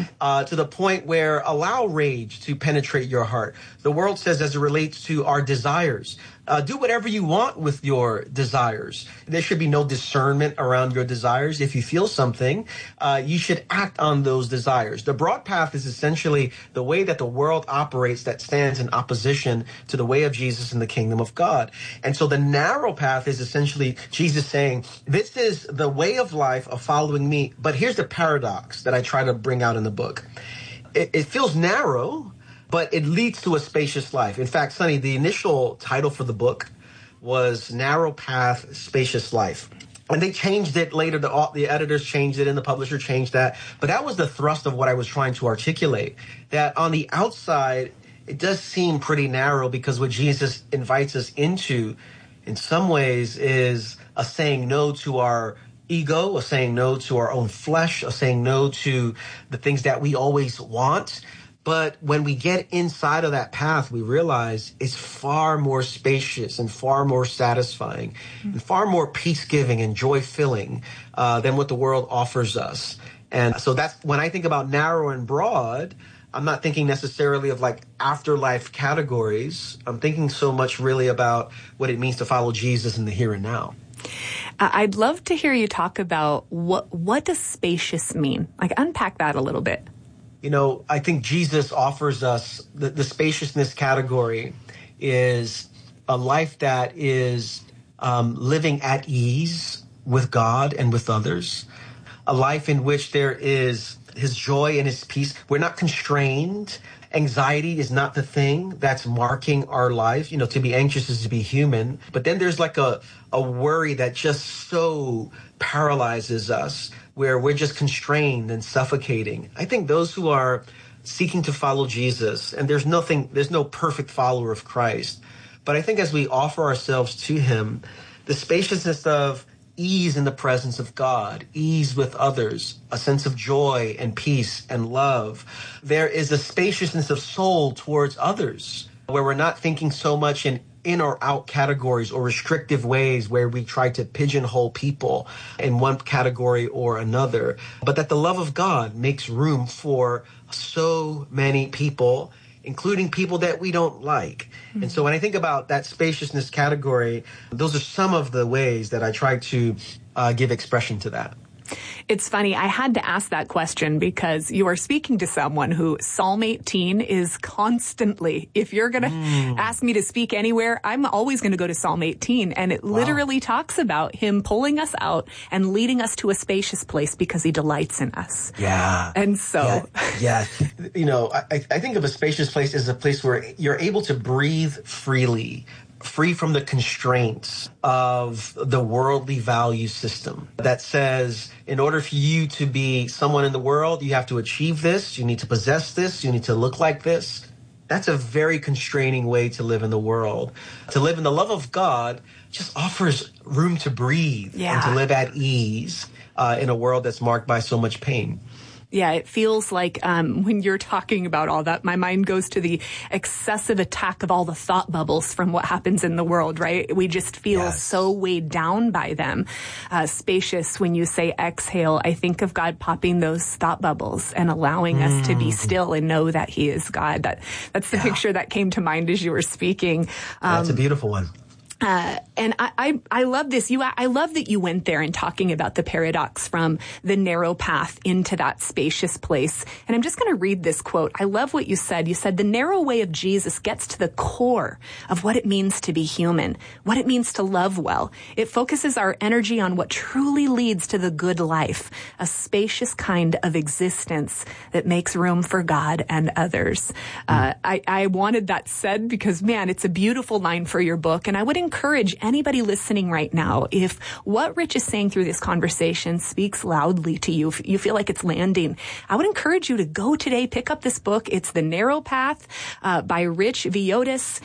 to the point where allow rage to penetrate your heart. The world says, as it relates to our desires, do whatever you want with your desires. There should be no discernment around your desires. If you feel something, you should act on those desires. The broad path is essentially the way that the world operates that stands in opposition to the way of Jesus in the kingdom of God. And so the narrow path is essentially Jesus saying, this is the way of life of following me. But here's the paradox that I try to bring out in the book. It feels narrow, but it leads to a spacious life. In fact, Sonny, the initial title for the book was Narrow Path, Spacious Life. And they changed it later. The editors changed it and the publisher changed that. But that was the thrust of what I was trying to articulate, that on the outside, it does seem pretty narrow because what Jesus invites us into, in some ways, is a saying no to our ego, a saying no to our own flesh, a saying no to the things that we always want. But when we get inside of that path, we realize it's far more spacious and far more satisfying and far more peace-giving and joy-filling than what the world offers us. And so that's when I think about narrow and broad, I'm not thinking necessarily of like afterlife categories. I'm thinking so much really about what it means to follow Jesus in the here and now. I'd love to hear you talk about what does spacious mean? Like unpack that a little bit. You know, I think Jesus offers us the spaciousness category is a life that is living at ease with God and with others, a life in which there is his joy and his peace. We're not constrained. Anxiety is not the thing that's marking our life. You know, to be anxious is to be human. But then there's like a worry that just so paralyzes us, where we're just constrained and suffocating. I think those who are seeking to follow Jesus, and there's no perfect follower of Christ, but I think as we offer ourselves to him, the spaciousness of ease in the presence of God, ease with others, a sense of joy and peace and love. There is a spaciousness of soul towards others, where we're not thinking so much in or out categories or restrictive ways where we try to pigeonhole people in one category or another, but that the love of God makes room for so many people, including people that we don't like. Mm-hmm. And so when I think about that spaciousness category, those are some of the ways that I try to give expression to that. It's funny. I had to ask that question because you are speaking to someone who Psalm 18 is constantly, if you're going to ask me to speak anywhere, I'm always going to go to Psalm 18. And it literally talks about him pulling us out and leading us to a spacious place because he delights in us. Yeah. And so. Yeah. You know, I think of a spacious place as a place where you're able to breathe freely, free from the constraints of the worldly value system that says, in order for you to be someone in the world, you have to achieve this, you need to possess this, you need to look like this. That's a very constraining way to live in the world. To live in the love of God just offers room to breathe and to live at ease in a world that's marked by so much pain. Yeah, it feels like when you're talking about all that, my mind goes to the excessive attack of all the thought bubbles from what happens in the world, right? We just feel so weighed down by them. Spacious, when you say exhale, I think of God popping those thought bubbles and allowing us to be still and know that he is God. That's the picture that came to mind as you were speaking. That's a beautiful one. And I love this. I love that you went there and talking about the paradox from the narrow path into that spacious place. And I'm just going to read this quote. I love what you said. You said, the narrow way of Jesus gets to the core of what it means to be human, what it means to love well. It focuses our energy on what truly leads to the good life, a spacious kind of existence that makes room for God and others. I wanted that said because, man, it's a beautiful line for your book. And I would encourage anybody listening right now, if what Rich is saying through this conversation speaks loudly to you, if you feel like it's landing, I would encourage you to go today, pick up this book. It's The Narrow Path by Rich Villodas.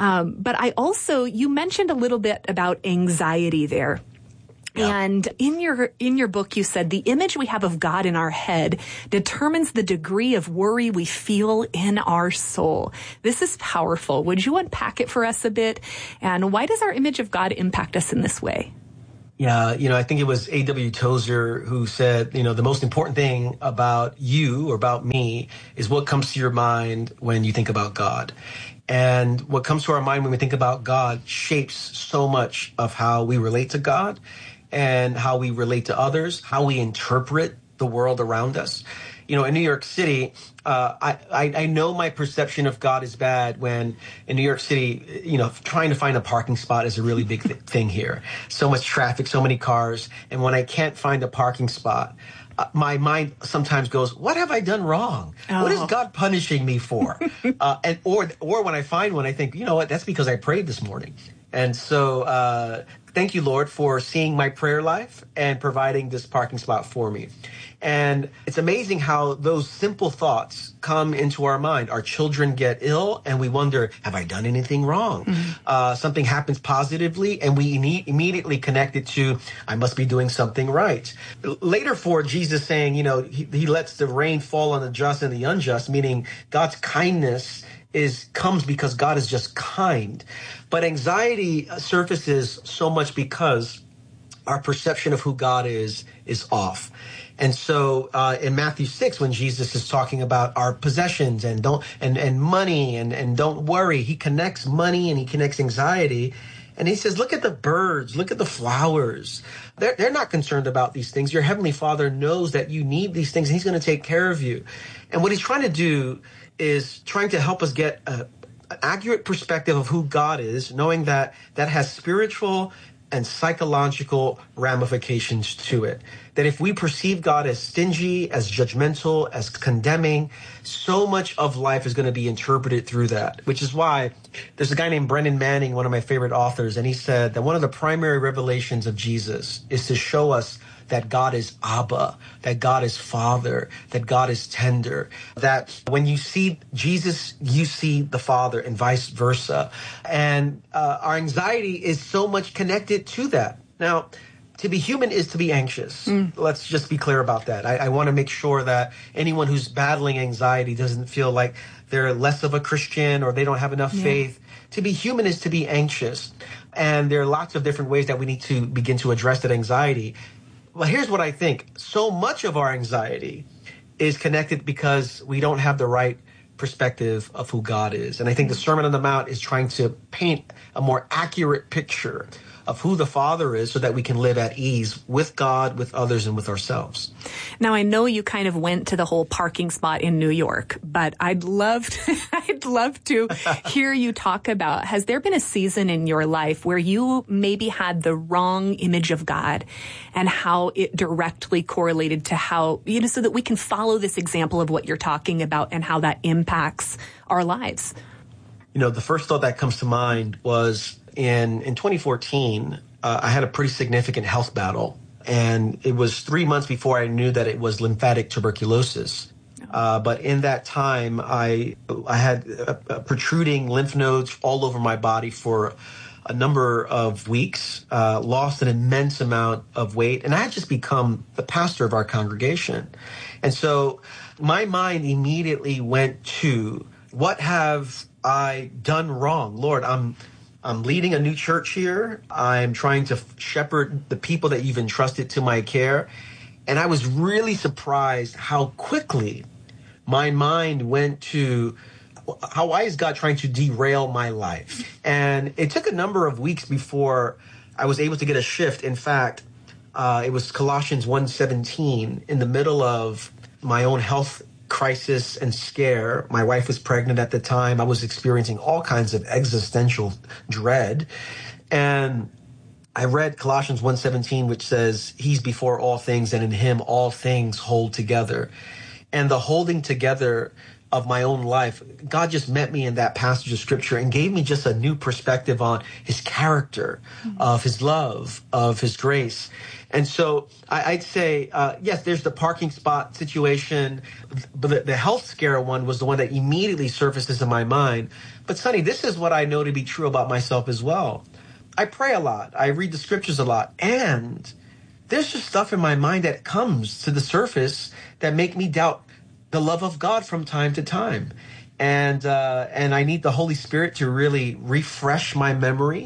But you mentioned a little bit about anxiety there. Yeah. And in your book, you said the image we have of God in our head determines the degree of worry we feel in our soul. This is powerful. Would you unpack it for us a bit? And why does our image of God impact us in this way? Yeah, I think it was A.W. Tozer who said, the most important thing about you or about me is what comes to your mind when you think about God. And what comes to our mind when we think about God shapes so much of how we relate to God and how we relate to others, how we interpret the world around us. In New York City, I know my perception of God is bad when in New York City, trying to find a parking spot is a really big thing here. So much traffic, so many cars. And when I can't find a parking spot, my mind sometimes goes, what have I done wrong? Oh. What is God punishing me for? Or when I find one, I think, you know what, that's because I prayed this morning. And so thank you, Lord, for seeing my prayer life and providing this parking spot for me. And it's amazing how those simple thoughts come into our mind. Our children get ill and we wonder, have I done anything wrong? Mm-hmm. Something happens positively and we immediately connect it to, I must be doing something right. Later for Jesus saying, he lets the rain fall on the just and the unjust, meaning God's kindness comes because God is just kind. But anxiety surfaces so much because our perception of who God is off. And so in Matthew 6, when Jesus is talking about our possessions and money and don't worry, he connects money and he connects anxiety. And he says, look at the birds, look at the flowers. They're not concerned about these things. Your heavenly Father knows that you need these things and he's going to take care of you. And what he's trying to do is trying to help us get an accurate perspective of who God is, knowing that has spiritual and psychological ramifications to it. That if we perceive God as stingy, as judgmental, as condemning, so much of life is going to be interpreted through that, which is why there's a guy named Brennan Manning, one of my favorite authors, and he said that one of the primary revelations of Jesus is to show us that God is Abba, that God is Father, that God is tender, that when you see Jesus, you see the Father and vice versa. And our anxiety is so much connected to that. Now, to be human is to be anxious. Let's just be clear about that. I want to make sure that anyone who's battling anxiety doesn't feel like they're less of a Christian or they don't have enough faith. To be human is to be anxious. And there are lots of different ways that we need to begin to address that anxiety. Well, here's what I think. So much of our anxiety is connected because we don't have the right perspective of who God is. And I think the Sermon on the Mount is trying to paint a more accurate picture of who the Father is so that we can live at ease with God, with others, and with ourselves. Now, I know you kind of went to the whole parking spot in New York, but I'd love to hear you talk about, has there been a season in your life where you maybe had the wrong image of God and how it directly correlated to how, so that we can follow this example of what you're talking about and how that impacts our lives? The first thought that comes to mind was in 2014, I had a pretty significant health battle. And it was 3 months before I knew that it was lymphatic tuberculosis. But in that time, I had protruding lymph nodes all over my body for a number of weeks, lost an immense amount of weight, and I had just become the pastor of our congregation. And so my mind immediately went to, what have I done wrong? Lord, I'm leading a new church here. I'm trying to shepherd the people that you've entrusted to my care. And I was really surprised how quickly my mind went to, why is God trying to derail my life? And it took a number of weeks before I was able to get a shift. In fact, it was Colossians 1:17 in the middle of my own health crisis and scare. My wife was pregnant at the time. I was experiencing all kinds of existential dread. And I read Colossians 1:17, which says, he's before all things, and in him all things hold together. And the holding together of my own life, God just met me in that passage of scripture and gave me just a new perspective on his character, of his love, of his grace. And so I'd say, yes, there's the parking spot situation, but the health scare one was the one that immediately surfaces in my mind. But Sonny, this is what I know to be true about myself as well. I pray a lot. I read the scriptures a lot. And there's just stuff in my mind that comes to the surface that make me doubt the love of God from time to time. And I need the Holy Spirit to really refresh my memory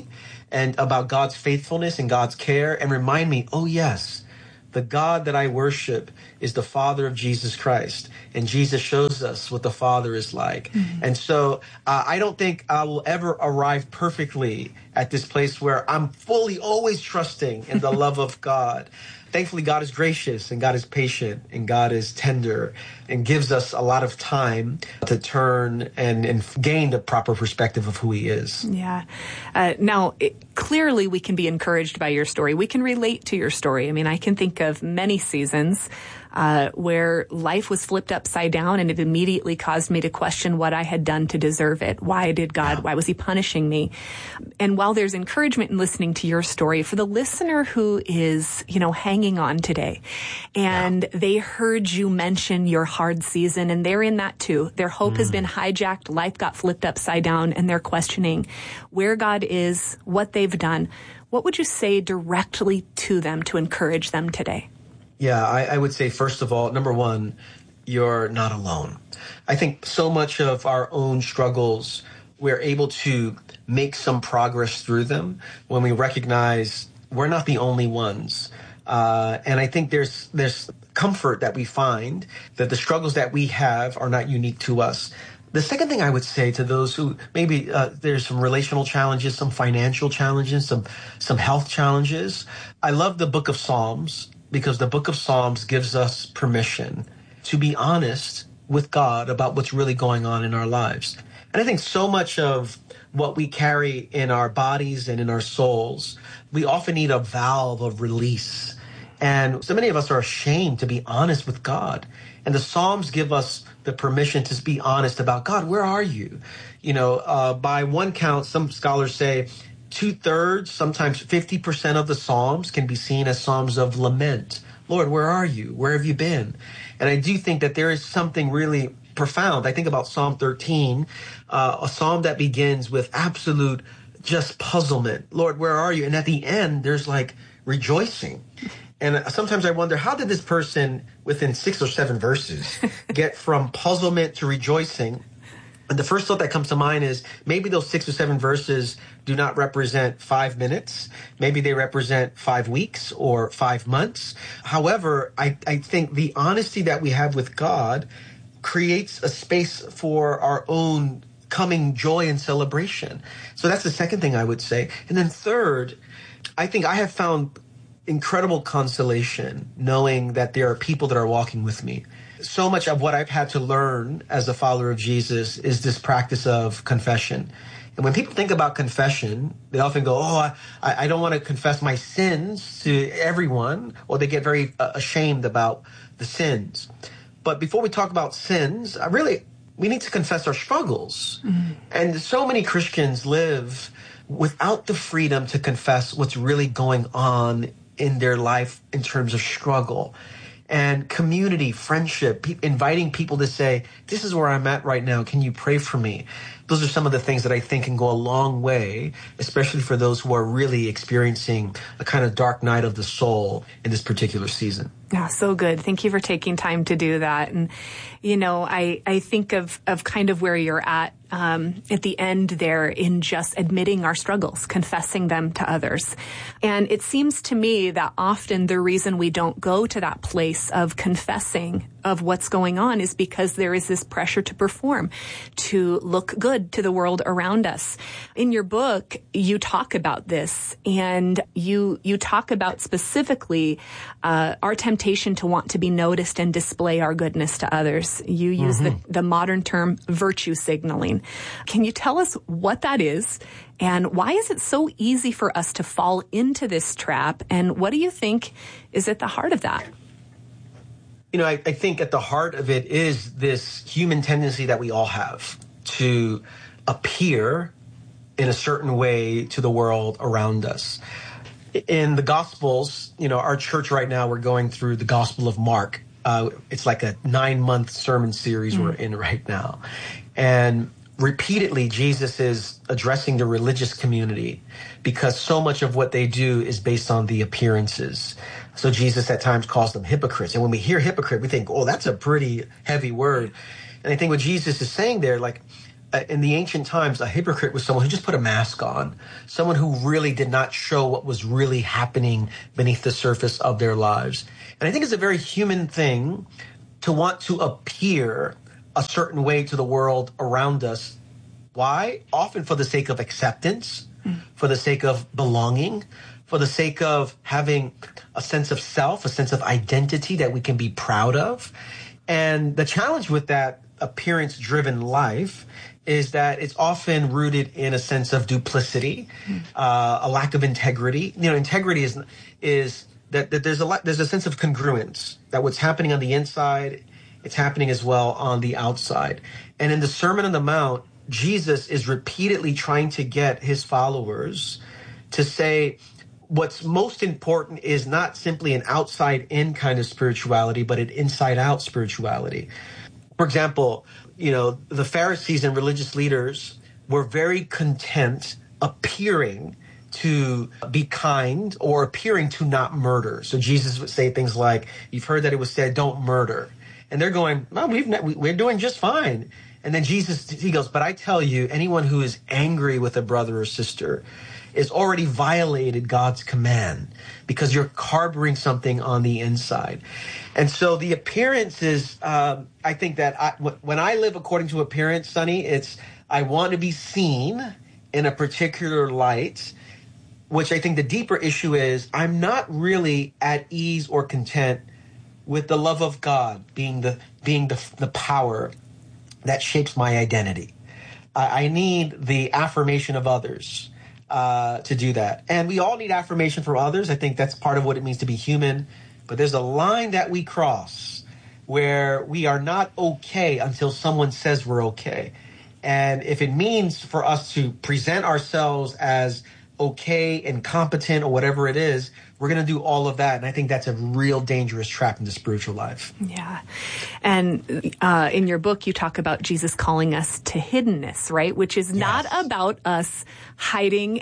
and about God's faithfulness and God's care and remind me, oh yes, the God that I worship is the Father of Jesus Christ. And Jesus shows us what the Father is like. Mm-hmm. And so I don't think I will ever arrive perfectly at this place where I'm fully always trusting in the love of God. Thankfully, God is gracious and God is patient and God is tender and gives us a lot of time to turn and gain the proper perspective of who he is. Yeah. Now, clearly we can be encouraged by your story. We can relate to your story. I mean, I can think of many seasons where life was flipped upside down and it immediately caused me to question what I had done to deserve it. Why was he punishing me? And while there's encouragement in listening to your story, for the listener who is, hanging on today and they heard you mention your hard season and they're in that too. Their hope has been hijacked. Life got flipped upside down and they're questioning where God is, what they've done. What would you say directly to them to encourage them today? Yeah, I would say, first of all, number one, you're not alone. I think so much of our own struggles, we're able to make some progress through them when we recognize we're not the only ones. And I think there's comfort that we find that the struggles that we have are not unique to us. The second thing I would say to those who maybe there's some relational challenges, some financial challenges, some health challenges. I love the book of Psalms, because the book of Psalms gives us permission to be honest with God about what's really going on in our lives. And I think so much of what we carry in our bodies and in our souls, we often need a valve of release. And so many of us are ashamed to be honest with God. And the Psalms give us the permission to be honest about, God, where are you? By one count, some scholars say 2/3, sometimes 50% of the Psalms can be seen as Psalms of lament. Lord, where are you? Where have you been? And I do think that there is something really profound. I think about Psalm 13, a psalm that begins with absolute just puzzlement. Lord, where are you? And at the end, there's like rejoicing. And sometimes I wonder, how did this person within 6 or 7 verses get from puzzlement to rejoicing? And the first thought that comes to mind is maybe those 6 or 7 verses do not represent 5 minutes. Maybe they represent 5 weeks or 5 months. However, I think the honesty that we have with God creates a space for our own coming joy and celebration. So that's the second thing I would say. And then third, I think I have found incredible consolation knowing that there are people that are walking with me. So much of what I've had to learn as a follower of Jesus is this practice of confession. And when people think about confession, they often go, I don't want to confess my sins to everyone, or they get very ashamed about the sins. But before we talk about sins, we need to confess our struggles. Mm-hmm. And so many Christians live without the freedom to confess what's really going on in their life in terms of struggle. And community, friendship, inviting people to say, this is where I'm at right now. Can you pray for me? Those are some of the things that I think can go a long way, especially for those who are really experiencing a kind of dark night of the soul in this particular season. Yeah, so good. Thank you for taking time to do that. And, I think of kind of where you're at the end there in just admitting our struggles, confessing them to others. And it seems to me that often the reason we don't go to that place of confessing of what's going on is because there is this pressure to perform, to look good to the world around us. In your book, you talk about this, and you talk about specifically our temptation to want to be noticed and display our goodness to others. You use the modern term virtue signaling. Can you tell us what that is, and why is it so easy for us to fall into this trap, and what do you think is at the heart of that? I think at the heart of it is this human tendency that we all have to appear in a certain way to the world around us. In the Gospels, our church right now, we're going through the Gospel of Mark. It's like a 9-month sermon series we're in right now. And repeatedly, Jesus is addressing the religious community because so much of what they do is based on the appearances. So Jesus at times calls them hypocrites. And when we hear hypocrite, we think, that's a pretty heavy word. And I think what Jesus is saying there, in the ancient times, a hypocrite was someone who just put a mask on, someone who really did not show what was really happening beneath the surface of their lives. And I think it's a very human thing to want to appear a certain way to the world around us. Why? Often for the sake of acceptance, for the sake of belonging, for the sake of having a sense of self, a sense of identity that we can be proud of. And the challenge with that appearance-driven life is that it's often rooted in a sense of duplicity, a lack of integrity. Integrity is that there's a sense of congruence, that what's happening on the inside, it's happening as well on the outside. And in the Sermon on the Mount, Jesus is repeatedly trying to get his followers to say what's most important is not simply an outside-in kind of spirituality, but an inside-out spirituality. For example, the Pharisees and religious leaders were very content appearing to be kind or appearing to not murder. So Jesus would say things like, you've heard that it was said, don't murder. And they're going, well, we're doing just fine. And then he goes, but I tell you, anyone who is angry with a brother or sister is already violated God's command because you're harboring something on the inside. And so the appearance is, I think that when I live according to appearance, Sonny, it's I want to be seen in a particular light, which I think the deeper issue is I'm not really at ease or content with the love of God being the power that shapes my identity. I need the affirmation of others to do that. And we all need affirmation from others. I think that's part of what it means to be human. But there's a line that we cross where we are not okay until someone says we're okay. And if it means for us to present ourselves as okay and competent or whatever it is, we're going to do all of that. And I think that's a real dangerous trap in the spiritual life. Yeah. And in your book, you talk about Jesus calling us to hiddenness, right? Which is not about us hiding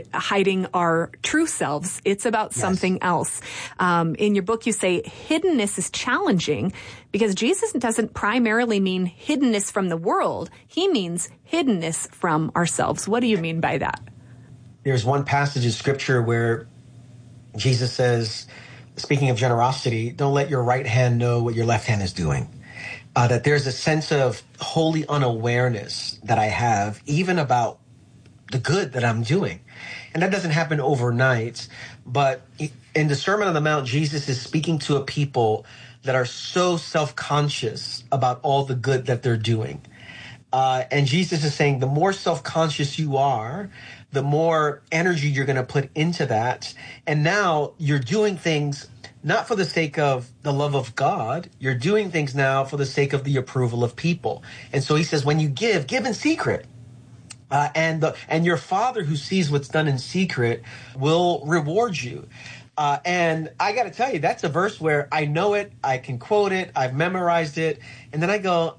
our true selves. It's about something else. In your book, you say hiddenness is challenging because Jesus doesn't primarily mean hiddenness from the world. He means hiddenness from ourselves. What do you mean by that? There's one passage in Scripture where Jesus says, speaking of generosity, don't let your right hand know what your left hand is doing. That there's a sense of holy unawareness that I have, even about the good that I'm doing. And that doesn't happen overnight. But in the Sermon on the Mount, Jesus is speaking to a people that are so self-conscious about all the good that they're doing. And Jesus is saying the more self-conscious you are, the more energy you're going to put into that. And now you're doing things not for the sake of the love of God. You're doing things now for the sake of the approval of people. And so he says, when you give in secret. And your Father who sees what's done in secret will reward you. And I got to tell you, that's a verse where I know it, I can quote it, I've memorized it, and then I go,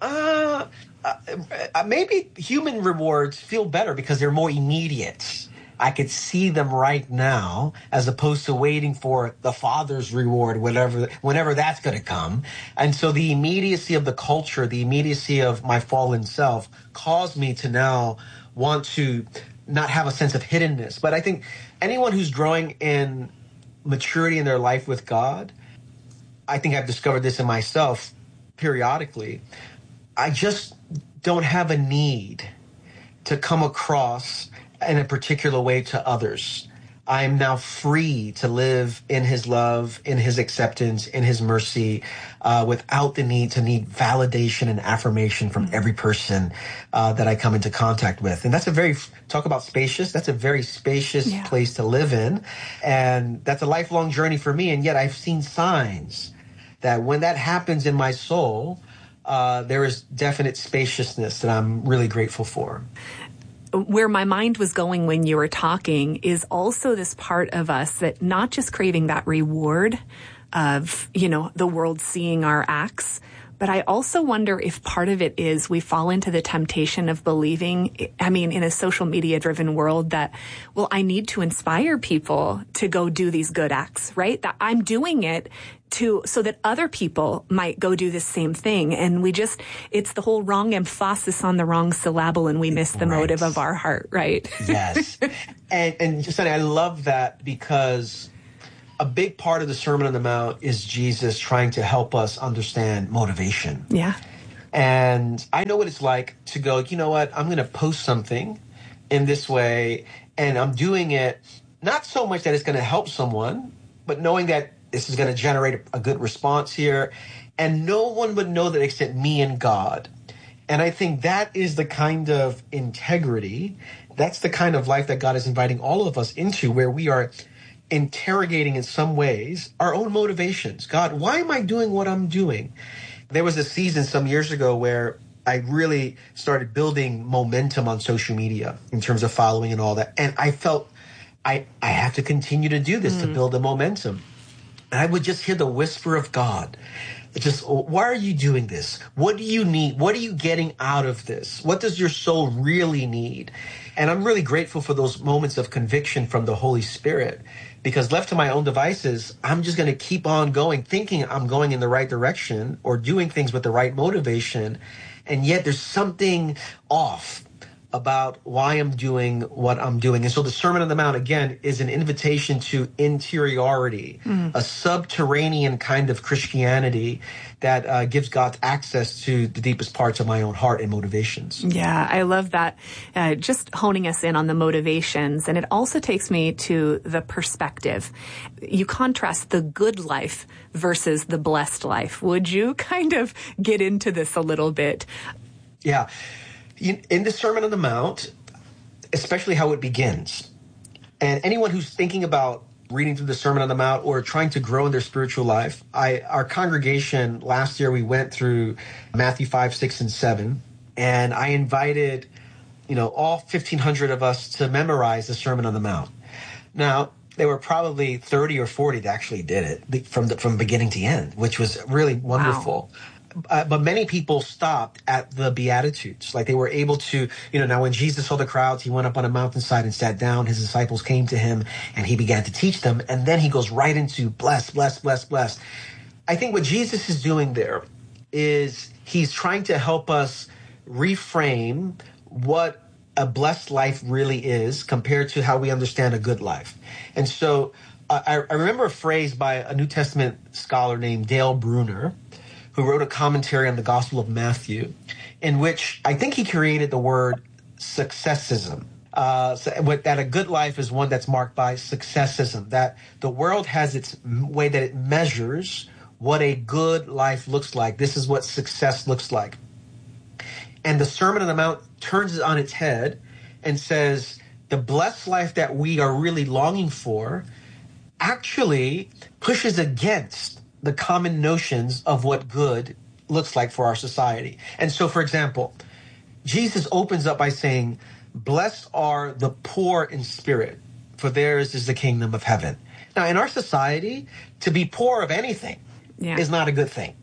maybe human rewards feel better because they're more immediate. I could see them right now as opposed to waiting for the Father's reward, whenever that's going to come. And so the immediacy of the culture, the immediacy of my fallen self caused me to now want to not have a sense of hiddenness. But I think anyone who's growing in maturity in their life with God, I think I've discovered this in myself periodically. I just don't have a need to come across in a particular way to others. I'm now free to live in his love, in his acceptance, in his mercy, without the need validation and affirmation from every person that I come into contact with. And that's talk about spacious, that's a very spacious place to live in. And that's a lifelong journey for me. And yet I've seen signs that when that happens in my soul, there is definite spaciousness that I'm really grateful for. Where my mind was going when you were talking is also this part of us that not just craving that reward of, the world seeing our acts, But I also wonder if part of it is we fall into the temptation of believing, I mean, in a social media driven world that, well, I need to inspire people to go do these good acts, right? That I'm doing it so that other people might go do the same thing. And it's the whole wrong emphasis on the wrong syllable, and we miss the motive of our heart, right? Yes. And Sunny, I love that, because a big part of the Sermon on the Mount is Jesus trying to help us understand motivation. Yeah. And I know what it's like to go, you know what, I'm going to post something in this way, and I'm doing it not so much that it's going to help someone, but knowing that this is going to generate a good response here. And no one would know that except me and God. And I think that is the kind of integrity, that's the kind of life that God is inviting all of us into, where we are interrogating in some ways our own motivations. God, why am I doing what I'm doing? There was a season some years ago where I really started building momentum on social media in terms of following and all that. And I felt I have to continue to do this to build the momentum. And I would just hear the whisper of God. Just, why are you doing this? What do you need? What are you getting out of this? What does your soul really need? And I'm really grateful for those moments of conviction from the Holy Spirit, because left to my own devices, I'm just going to keep on going, thinking I'm going in the right direction or doing things with the right motivation. And yet there's something off about why I'm doing what I'm doing. And so the Sermon on the Mount, again, is an invitation to interiority, a subterranean kind of Christianity that gives God access to the deepest parts of my own heart and motivations. Yeah, I love that. Just honing us in on the motivations. And it also takes me to the perspective. You contrast the good life versus the blessed life. Would you kind of get into this a little bit? Yeah. In the Sermon on the Mount, especially how it begins, and anyone who's thinking about reading through the Sermon on the Mount or trying to grow in their spiritual life, our congregation last year, we went through Matthew 5, 6, and 7, and I invited, all 1,500 of us to memorize the Sermon on the Mount. Now, there were probably 30 or 40 that actually did it from beginning to end, which was really wonderful. Wow. But many people stopped at the Beatitudes. Like, they were able to, now when Jesus saw the crowds, he went up on a mountainside and sat down. His disciples came to him and he began to teach them. And then he goes right into bless, bless, bless, bless. I think what Jesus is doing there is he's trying to help us reframe what a blessed life really is compared to how we understand a good life. And so I remember a phrase by a New Testament scholar named Dale Bruner, who wrote a commentary on the Gospel of Matthew, in which I think he created the word successism. That a good life is one that's marked by successism, that the world has its way that it measures what a good life looks like. This is what success looks like. And the Sermon on the Mount turns it on its head and says the blessed life that we are really longing for actually pushes against the common notions of what good looks like for our society. And so, for example, Jesus opens up by saying, blessed are the poor in spirit, for theirs is the kingdom of heaven. Now, in our society, to be poor of anything is not a good thing.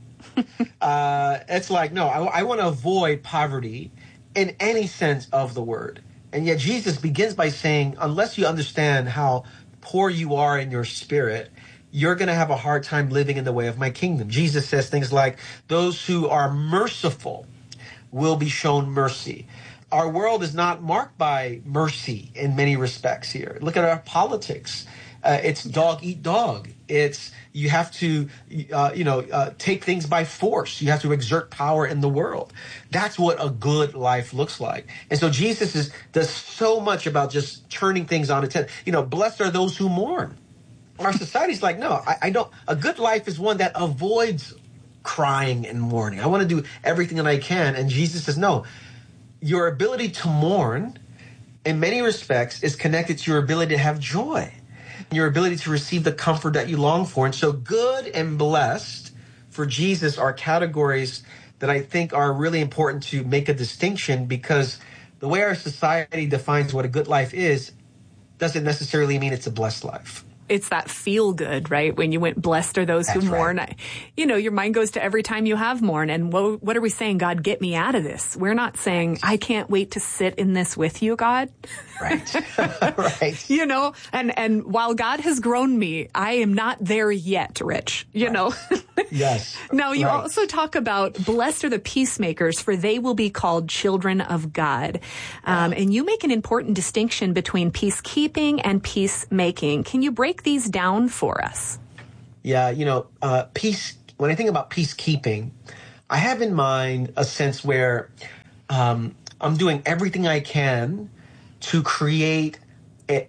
It's like, no, I want to avoid poverty in any sense of the word. And yet Jesus begins by saying, unless you understand how poor you are in your spirit, you're going to have a hard time living in the way of my kingdom. Jesus says things like, those who are merciful will be shown mercy. Our world is not marked by mercy in many respects here. Look at our politics. It's dog eat dog. It's you have to, take things by force. You have to exert power in the world. That's what a good life looks like. And so Jesus does so much about just turning things on its head. Blessed are those who mourn. Our society's like, no, I don't. A good life is one that avoids crying and mourning. I want to do everything that I can. And Jesus says, no, your ability to mourn in many respects is connected to your ability to have joy, your ability to receive the comfort that you long for. And so good and blessed for Jesus are categories that I think are really important to make a distinction, because the way our society defines what a good life is doesn't necessarily mean it's a blessed life. It's that feel good, right? When you went, blessed are those who mourn. Right. Your mind goes to every time you have mourn. And what are we saying? God, get me out of this. We're not saying, I can't wait to sit in this with you, God. Right. Right. And while God has grown me, I am not there yet, Rich, know. Yes. Now, you also talk about blessed are the peacemakers, for they will be called children of God. And you make an important distinction between peacekeeping and peacemaking. Can you break these down for us? Yeah, peace. When I think about peacekeeping, I have in mind a sense where I'm doing everything I can to create an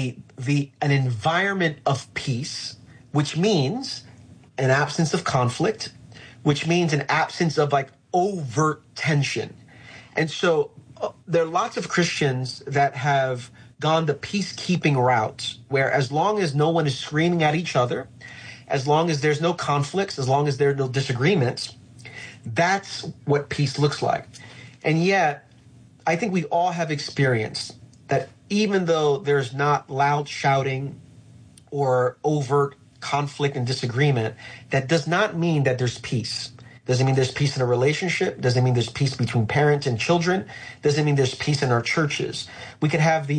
environment of peace, which means an absence of conflict, which means an absence of overt tension. And so there are lots of Christians that have gone the peacekeeping route, where as long as no one is screaming at each other, as long as there's no conflicts, as long as there are no disagreements, that's what peace looks like. And yet, I think we all have experienced that even though there's not loud shouting or overt conflict and disagreement, that does not mean that there's peace. Doesn't mean there's peace in a relationship. Doesn't mean there's peace between parents and children. Doesn't mean there's peace in our churches. We could have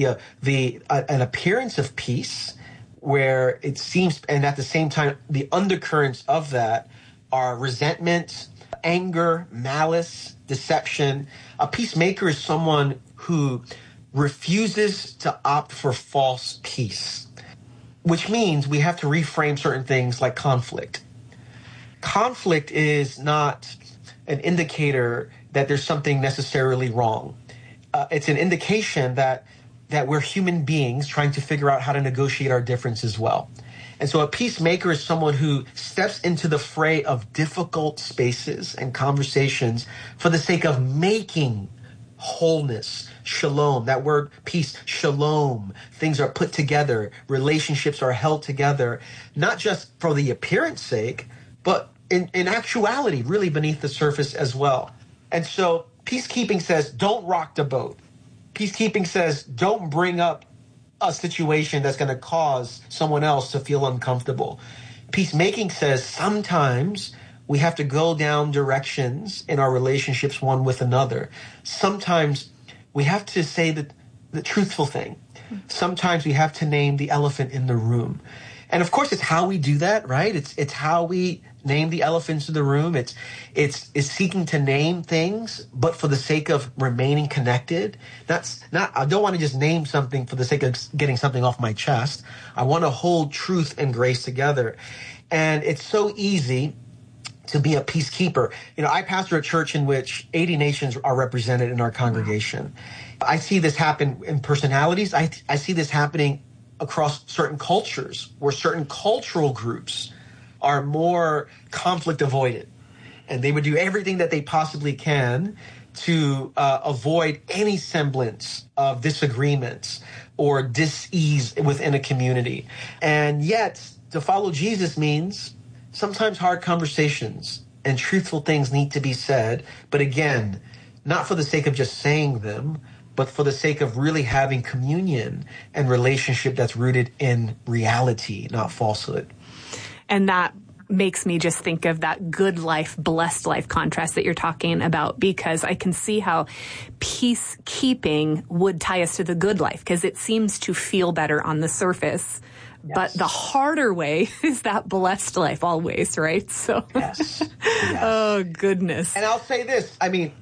an appearance of peace where it seems, and at the same time, the undercurrents of that are resentment, anger, malice, deception. A peacemaker is someone who refuses to opt for false peace, which means we have to reframe certain things like conflict. Conflict is not an indicator that there's something necessarily wrong. It's an indication that we're human beings trying to figure out how to negotiate our differences well. And so a peacemaker is someone who steps into the fray of difficult spaces and conversations for the sake of making wholeness, shalom, that word peace, shalom. Things are put together, relationships are held together, not just for the appearance sake, but in actuality, really beneath the surface as well. And so peacekeeping says, don't rock the boat. Peacekeeping says, don't bring up a situation that's going to cause someone else to feel uncomfortable. Peacemaking says sometimes we have to go down directions in our relationships one with another. Sometimes we have to say the truthful thing. Sometimes we have to name the elephant in the room. And of course, it's how we do that, right? It's how we name the elephants in the room. It's seeking to name things, but for the sake of remaining connected. I don't want to just name something for the sake of getting something off my chest. I want to hold truth and grace together. And it's so easy to be a peacekeeper. I pastor a church in which 80 nations are represented in our congregation. I see this happen in personalities. I see this happening across certain cultures, where certain cultural groups are more conflict avoidant, and they would do everything that they possibly can to avoid any semblance of disagreements or dis-ease within a community. And yet, to follow Jesus means sometimes hard conversations and truthful things need to be said, but again, not for the sake of just saying them, but for the sake of really having communion and relationship that's rooted in reality, not falsehood. And that makes me just think of that good life, blessed life contrast that you're talking about, because I can see how peacekeeping would tie us to the good life, because it seems to feel better on the surface. Yes. But the harder way is that blessed life always, right? So, yes. Oh, goodness. And I'll say this.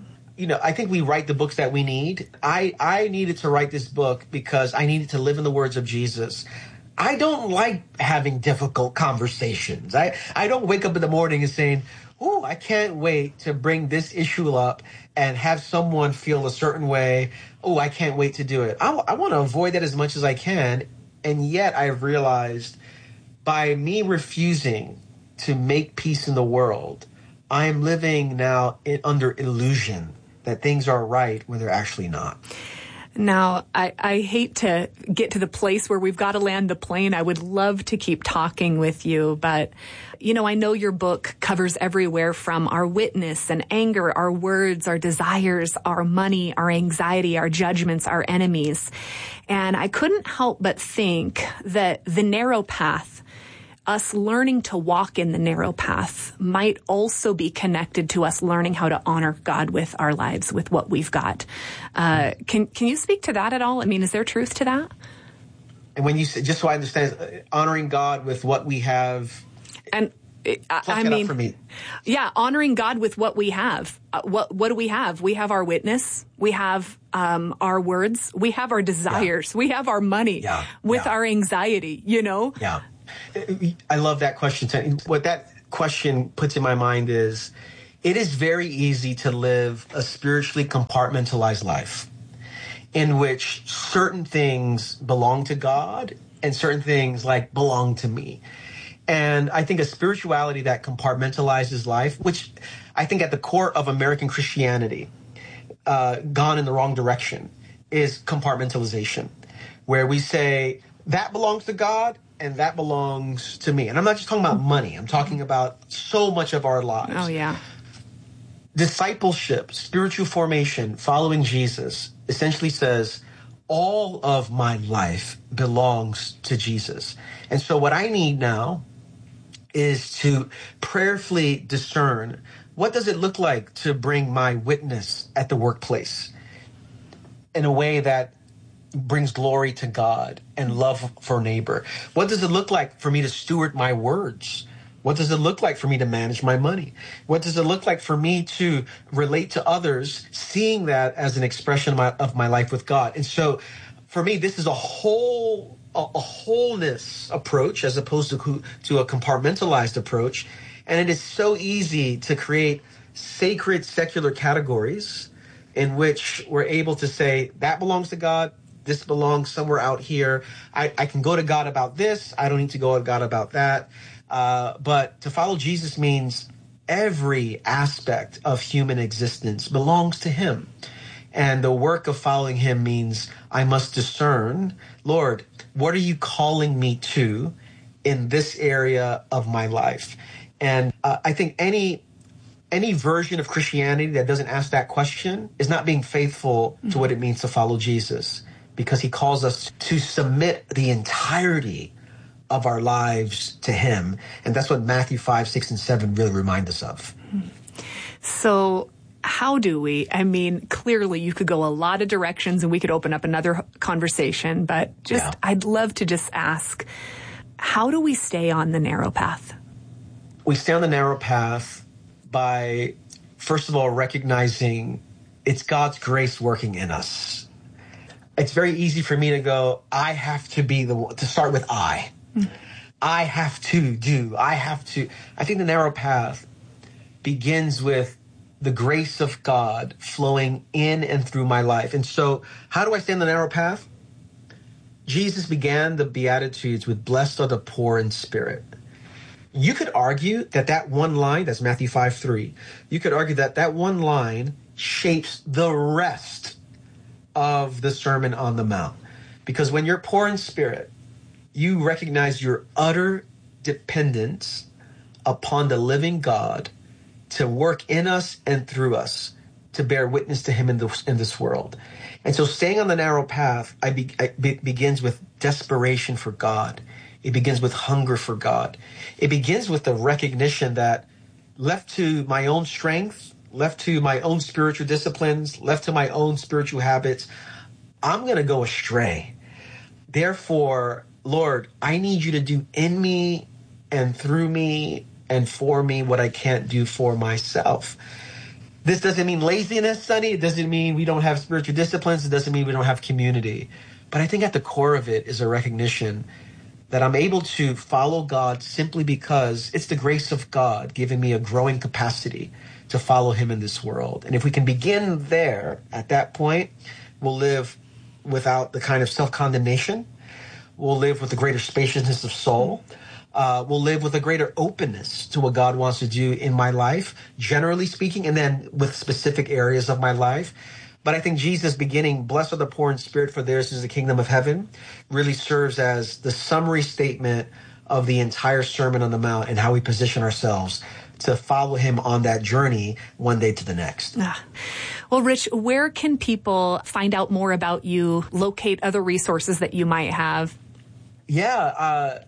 I think we write the books that we need. I needed to write this book because I needed to live in the words of Jesus. I don't like having difficult conversations. I don't wake up in the morning and saying, "Ooh, I can't wait to bring this issue up and have someone feel a certain way. Oh, I can't wait to do it." I want to avoid that as much as I can. And yet I've realized by me refusing to make peace in the world, I am living now under illusion that things are right when they're actually not. Now, I hate to get to the place where we've got to land the plane. I would love to keep talking with you, but, I know your book covers everywhere from our witness and anger, our words, our desires, our money, our anxiety, our judgments, our enemies. And I couldn't help but think that the narrow path, us learning to walk in the narrow path, might also be connected to us learning how to honor God with our lives, with what we've got. Can you speak to that at all? I mean, is there truth to that? And when you say, just so I understand, honoring God with what we have, and I mean, for me. Yeah, honoring God with what we have. What do we have? We have our witness. We have our words. We have our desires. We have our money with our anxiety. Yeah. I love that question. What that question puts in my mind is, it is very easy to live a spiritually compartmentalized life in which certain things belong to God and certain things belong to me. And I think a spirituality that compartmentalizes life, which I think at the core of American Christianity, gone in the wrong direction, is compartmentalization, where we say that belongs to God and that belongs to me. And I'm not just talking about money. I'm talking about so much of our lives. Oh, yeah. Discipleship, spiritual formation, following Jesus, essentially says all of my life belongs to Jesus. And so what I need now is to prayerfully discern, what does it look like to bring my witness at the workplace in a way that brings glory to God and love for neighbor? What does it look like for me to steward my words? What does it look like for me to manage my money? What does it look like for me to relate to others, seeing that as an expression of my life with God? And so for me, this is a wholeness approach as opposed to a compartmentalized approach. And it is so easy to create sacred secular categories in which we're able to say that belongs to God, this belongs somewhere out here. I can go to God about this. I don't need to go to God about that. But to follow Jesus means every aspect of human existence belongs to him. And the work of following him means I must discern, Lord, what are you calling me to in this area of my life? And I think any version of Christianity that doesn't ask that question is not being faithful to what it means to follow Jesus, because he calls us to submit the entirety of our lives to him. And that's what Matthew 5, 6, and 7 really remind us of. So how do we? I mean, clearly you could go a lot of directions and we could open up another conversation, but I'd love to just ask, how do we stay on the narrow path? We stay on the narrow path by, first of all, recognizing it's God's grace working in us. It's very easy for me to go, I have to be the one, to start with I. I have to do, I have to. I think the narrow path begins with the grace of God flowing in and through my life. And so how do I stay on the narrow path? Jesus began the Beatitudes with blessed are the poor in spirit. You could argue that one line, that's Matthew 5:3, you could argue that one line shapes the rest of the Sermon on the Mount. Because when you're poor in spirit, you recognize your utter dependence upon the living God to work in us and through us to bear witness to him in this world. And so staying on the narrow path begins with desperation for God. It begins with hunger for God. It begins with the recognition that left to my own strength, left to my own spiritual disciplines, left to my own spiritual habits, I'm going to go astray. Therefore, Lord, I need you to do in me and through me and for me what I can't do for myself. This doesn't mean laziness, Sonny. It doesn't mean we don't have spiritual disciplines. It doesn't mean we don't have community. But I think at the core of it is a recognition that I'm able to follow God simply because it's the grace of God giving me a growing capacity to follow him in this world. And if we can begin there, at that point, we'll live without the kind of self-condemnation. We'll live with a greater spaciousness of soul. We'll live with a greater openness to what God wants to do in my life, generally speaking, and then with specific areas of my life. But I think Jesus beginning, blessed are the poor in spirit, for theirs is the kingdom of heaven, really serves as the summary statement of the entire Sermon on the Mount and how we position ourselves to follow him on that journey one day to the next. Well, Rich, where can people find out more about you, locate other resources that you might have? Yeah,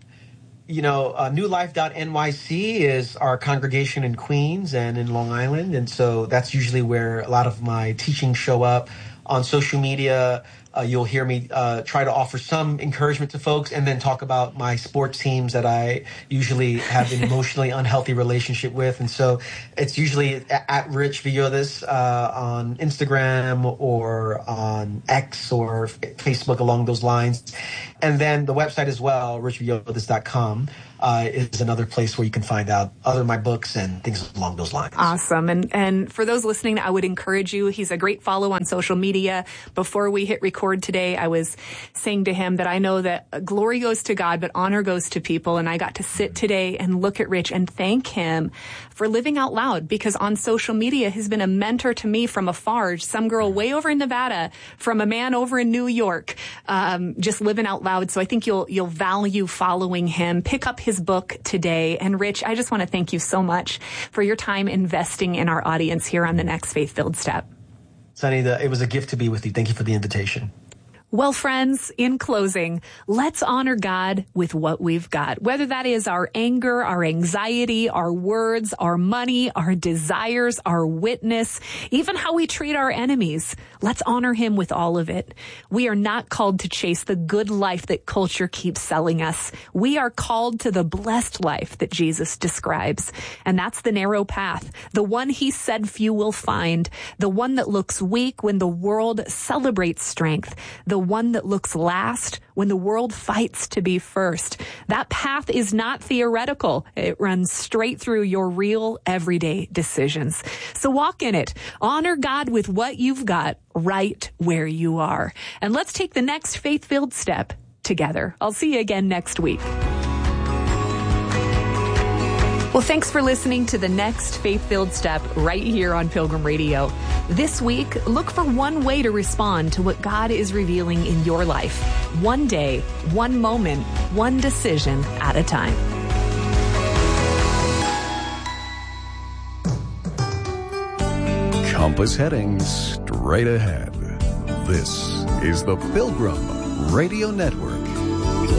newlife.nyc is our congregation in Queens and in Long Island. And so that's usually where a lot of my teachings show up. On social media, you'll hear me try to offer some encouragement to folks and then talk about my sports teams that I usually have an emotionally unhealthy relationship with. And so it's usually at Rich Villodas on Instagram or on X or Facebook along those lines. And then the website as well, richvillodas.com. Is another place where you can find out other of my books and things along those lines. Awesome. And for those listening, I would encourage you. He's a great follow on social media. Before we hit record today, I was saying to him that I know that glory goes to God, but honor goes to people. And I got to sit today and look at Rich and thank him for living out loud, because on social media, he's been a mentor to me from afar. Some girl way over in Nevada from a man over in New York, just living out loud. So I think you'll value following him. Pick up his book today. And Rich, I just want to thank you so much for your time investing in our audience here on The Next Faith-Filled Step. Sonny, it was a gift to be with you. Thank you for the invitation. Well, friends, in closing, let's honor God with what we've got, whether that is our anger, our anxiety, our words, our money, our desires, our witness, even how we treat our enemies. Let's honor him with all of it. We are not called to chase the good life that culture keeps selling us. We are called to the blessed life that Jesus describes. And that's the narrow path, the one he said few will find, the one that looks weak when the world celebrates strength, the one that looks last when the world fights to be first. That path is not theoretical. It runs straight through your real everyday decisions. So walk in it. Honor God with what you've got right where you are. And let's take the next faith-filled step together. I'll see you again next week. Well, thanks for listening to the next Faith-Filled Step right here on Pilgrim Radio. This week, look for one way to respond to what God is revealing in your life. One day, one moment, one decision at a time. Compass heading straight ahead. This is the Pilgrim Radio Network.